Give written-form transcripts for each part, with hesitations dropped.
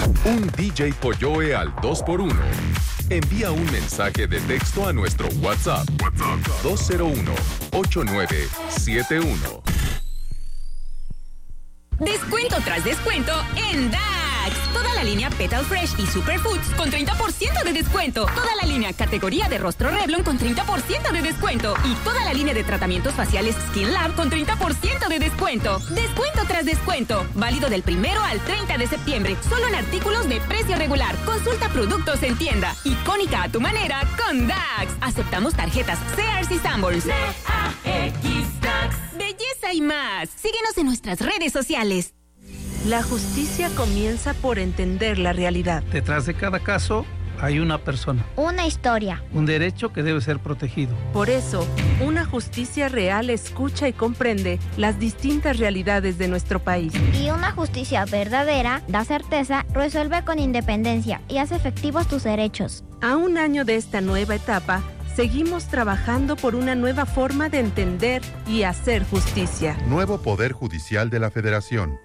Un DJ Polloe al 2x1. Envía un mensaje de texto a nuestro WhatsApp. 201-8971. Descuento tras descuento en DAX. Toda la línea Petal Fresh y Superfoods con 30% de descuento. Toda la línea categoría de rostro Revlon con 30% de descuento. Y toda la línea de tratamientos faciales Skin Lab con 30% de descuento. Descuento tras descuento. Válido del 1 al 30 de septiembre. Solo en artículos de precio regular. Consulta productos en tienda. Icónica a tu manera con DAX. Aceptamos tarjetas Sears y Sanborns. DAX. Belleza y más. Síguenos en nuestras redes sociales. La justicia comienza por entender la realidad. Detrás de cada caso hay una persona. Una historia. Un derecho que debe ser protegido. Por eso, una justicia real escucha y comprende las distintas realidades de nuestro país. Y una justicia verdadera da certeza, resuelve con independencia y hace efectivos tus derechos. A un año de esta nueva etapa, seguimos trabajando por una nueva forma de entender y hacer justicia. Nuevo Poder Judicial de la Federación.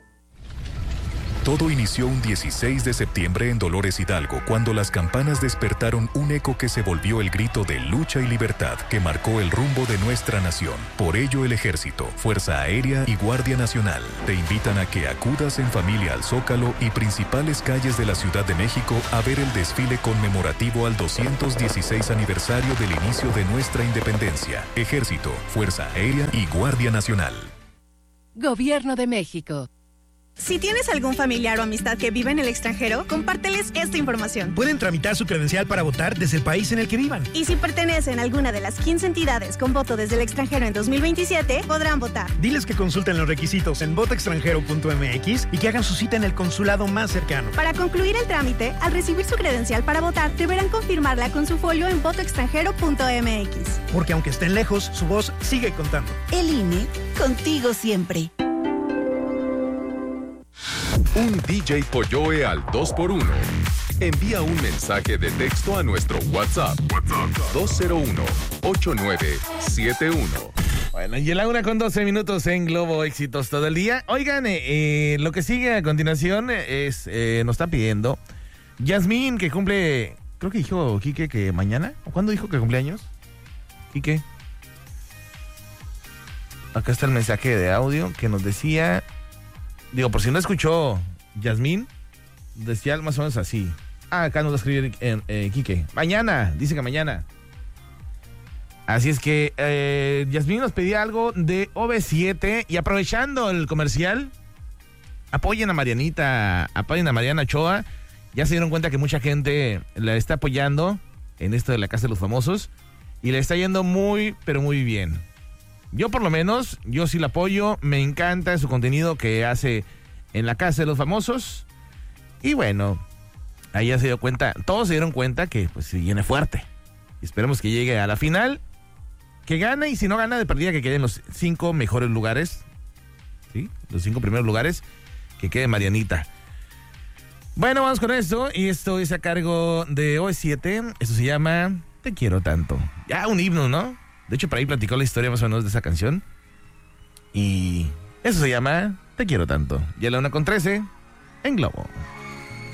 Todo inició un 16 de septiembre en Dolores Hidalgo, cuando las campanas despertaron un eco que se volvió el grito de lucha y libertad que marcó el rumbo de nuestra nación. Por ello, el Ejército, Fuerza Aérea y Guardia Nacional te invitan a que acudas en familia al Zócalo y principales calles de la Ciudad de México a ver el desfile conmemorativo al 216 aniversario del inicio de nuestra independencia. Ejército, Fuerza Aérea y Guardia Nacional. Gobierno de México. Si tienes algún familiar o amistad que vive en el extranjero, compárteles esta información. Pueden tramitar su credencial para votar desde el país en el que vivan. Y si pertenecen a alguna de las 15 entidades con voto desde el extranjero en 2027, podrán votar. Diles que consulten los requisitos en votoextranjero.mx y que hagan su cita en el consulado más cercano. Para concluir el trámite, al recibir su credencial para votar, deberán confirmarla con su folio en votoextranjero.mx. Porque aunque estén lejos, su voz sigue contando. El INE, contigo siempre. Un DJ Polloe al 2x1. Envía un mensaje de texto a nuestro WhatsApp. 201-8971. Bueno, y la 1:12 en Globo Éxitos todo el día. Oigan, lo que sigue a continuación es, nos está pidiendo Yasmín, que cumple, creo que dijo Quique que mañana. ¿O cuándo dijo que cumpleaños? Quique. Acá está el mensaje de audio que nos decía... Digo, por si no escuchó Yasmín, decía más o menos así. Acá nos va a escribir Quique. Mañana, dice que mañana. Así es que Yasmín nos pedía algo de OV7 y aprovechando el comercial, apoyen a Marianita, apoyen a Mariana Ochoa. Ya se dieron cuenta que mucha gente la está apoyando en esto de la Casa de los Famosos y le está yendo muy, pero muy bien. Yo por lo menos, yo sí la apoyo, me encanta su contenido que hace en la Casa de los Famosos. Y bueno, ahí ya se dio cuenta, todos se dieron cuenta que pues se viene fuerte. Esperemos que llegue a la final, que gane y si no gana de perdida que quede en los 5 mejores lugares. ¿Sí? Los 5 primeros lugares, que quede Marianita. Bueno, vamos con esto y esto es a cargo de OV7. Esto se llama Te Quiero Tanto. Ya un himno, ¿no? De hecho, por ahí platicó la historia más o menos de esa canción. Y eso se llama Te Quiero Tanto. Y a la 1:13 en Globo.